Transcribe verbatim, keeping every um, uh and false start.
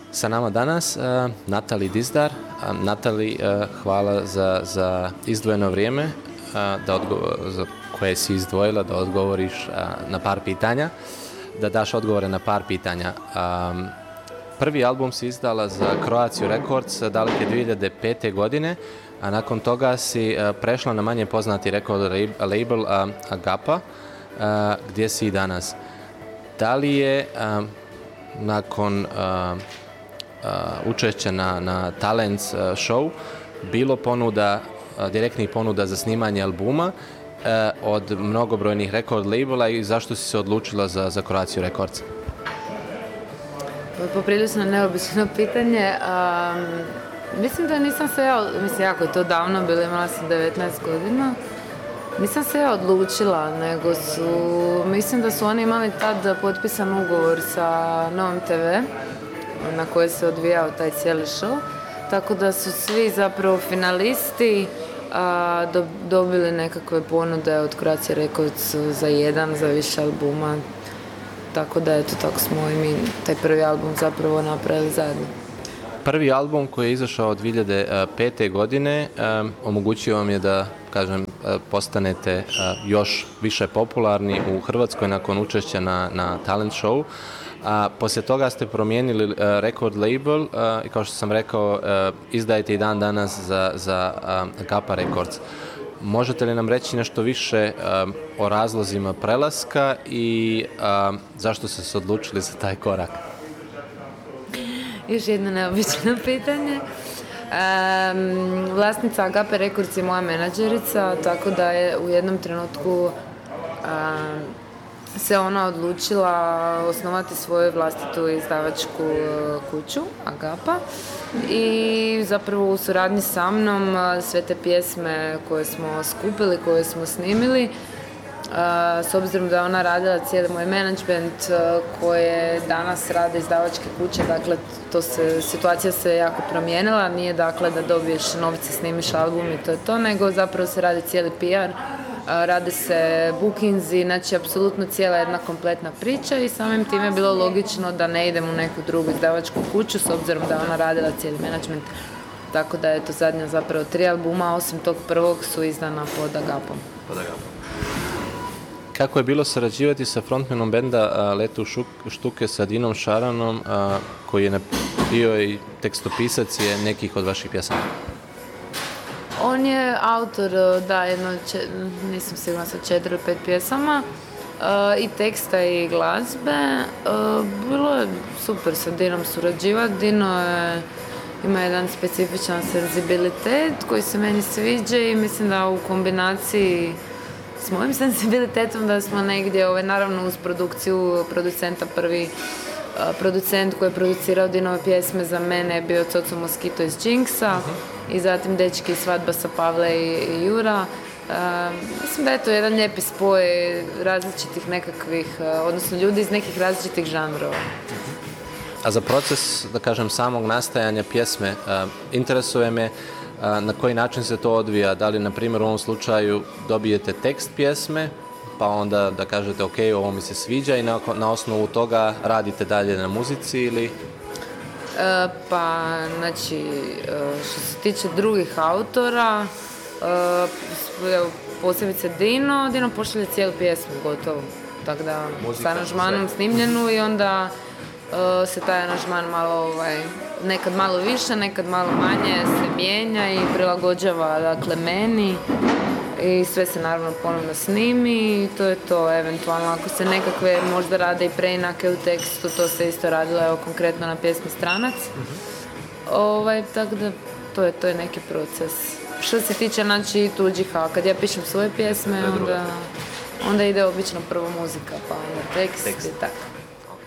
Sa nama danas uh, Natali Dizdar. Uh, Natali, uh, hvala za, za izdvojeno vrijeme uh, da odgo- za koje si izdvojila da odgovoriš uh, na par pitanja, da daš odgovore na par pitanja. Um, prvi album si izdala za Croatia Records daleke dvije hiljade pete. godine, a nakon toga si uh, prešla na manje poznati record label uh, Agapa, uh, gdje si i danas. Da li je uh, nakon uh, uh, učešća na, na Talents uh, show bilo ponuda, uh, direktnih ponuda za snimanje albuma uh, od mnogobrojnih record labela i zašto si se odlučila za, za Croatia Records? Poprilično neobično pitanje. Um, mislim da nisam se ja, mislim jako je to davno bilo, imala sam devetnaest godina. Nisam se ja odlučila, nego su, mislim da su oni imali tad potpisan ugovor sa Novom te ve na kojoj se odvijao taj cijeli show, tako da su svi zapravo finalisti a, do, dobili nekakve ponude od Croatia Records za jedan, za više albuma, tako da eto, tako smo i mi taj prvi album zapravo napravili zajedno. Prvi album koji je izašao od dvije hiljade pete. godine um, omogućio vam je da, kažem, postanete uh, još više popularni u Hrvatskoj nakon učešća na, na talent show. A poslije toga ste promijenili uh, record label uh, i kao što sam rekao, uh, izdajete i dan danas za, za uh, Agapa Records. Možete li nam reći nešto više uh, o razlozima prelaska i uh, zašto ste se odlučili za taj korak? Još jedno neobično pitanje. Um, vlasnica Agape Records je moja menadžerica, tako da je u jednom trenutku um, se ona odlučila osnovati svoju vlastitu izdavačku kuću, Agapa, i zapravo u suradnji sa mnom sve te pjesme koje smo skupili, koje smo snimili, Uh, s obzirom da je ona radila cijeli moj menadžment uh, koje danas rade izdavačke kuće, dakle to se, situacija se jako promijenila, nije dakle da dobiješ novce, snimiš album i to je to, nego zapravo se radi cijeli pi ar, uh, rade se bookingsi, znači apsolutno cijela jedna kompletna priča i samim time je bilo logično da ne idem u neku drugu izdavačku kuću s obzirom da je ona radila cijeli menadžment, tako da je to zadnja zapravo tri albuma, osim tog prvog su izdana pod Agapom. Pod Agapom. Kako je bilo sarađivati sa frontmanom benda Letu štuke sa Dinom Šaranom, a, koji je bio i tekstopisac je nekih od vaših pjesama? On je autor, da, jedno, če, nisam sigurna sa četiri ili pet pjesama, a, i teksta i glazbe. A, bilo je super sa Dinom surađivati. Dino je, ima jedan specifičan senzibilitet koji se meni sviđa i mislim da u kombinaciji s mojim senzibilitetom da smo negdje, ovaj, naravno uz produkciju producenta, prvi uh, producent koji je producirao Dinove pjesme za mene je bio Coco Mosquito iz Jinxa, uh-huh. i zatim dečki Svadba sa Pavle i, i Jura. Uh, mislim da je to jedan lijepi spoj različitih nekakvih, uh, odnosno ljudi iz nekih različitih žanrova. Uh-huh. A za proces, da kažem, samog nastajanja pjesme, uh, interesuje me na koji način se to odvija, da li na primjer u ovom slučaju dobijete tekst pjesme pa onda da kažete ok, ovo mi se sviđa i na, na osnovu toga radite dalje na muzici ili? E, pa znači što se tiče drugih autora, e, posebice Dino, Dino pošalje cijelu pjesmu gotovo, tako da s aranžmanom snimljenu i onda e, se taj aranžman malo ovaj, nekad malo više, nekad malo manje se mijenja i prilagođava dakle meni i sve se naravno ponovno snimi i to je to. Eventualno ako se nekakve možda rade i preinake u tekstu, to se isto radilo evo konkretno na pjesmi Stranac. Uh-huh. Ovaj, tako da to je, to je neki proces. Što se tiče znači tuđih, a kad ja pišem svoje pjesme onda, onda ide obično prvo muzika pa onda tekst, tekst. I tako.